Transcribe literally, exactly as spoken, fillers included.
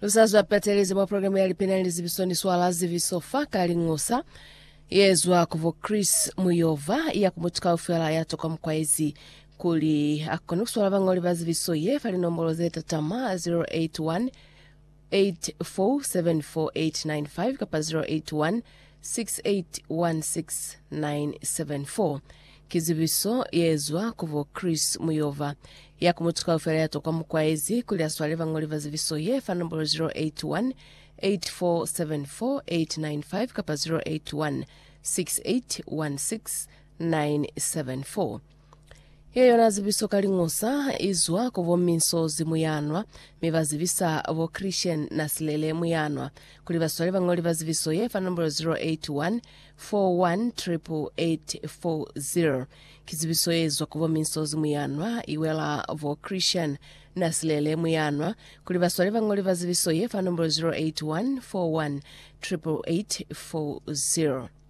Lusazo apateleze mwa programu ya lipenalizi visoni swala zivisofa kalingosa yezwa kuvo Chris Muyova ya kumutuka ufela yato kwa mkwaizi kuli akono swala vangoli vazi visoye fali nombolo zeta tama zero eight one eight four seven four eight nine five kapa zero eight one six eight one six nine seven four. Kizibiso yezwa kuvo Chris Muyova ya kumutuka ufela yato kwa mkwaizi kuli aswali vangoli vazi visoye fali nombolo zero eight one eight four seven four eight nine five kapa zero eight one six eight one six nine seven four. Yeyo nazibiso kalingosa izwa kuvo minsozi muyanwa mivazivisa vo Christian nasilele muyanwa kuli vaswali vangoli vaziviso yefa number zero eight one four one eight eight four zero. Kizibiso yezwa kuvo minsozi muyanwa iwela vo Christian nasilele muyanwa kuli vaswali vangoli vaziviso yefa number zero eight one four one eight eight four zero.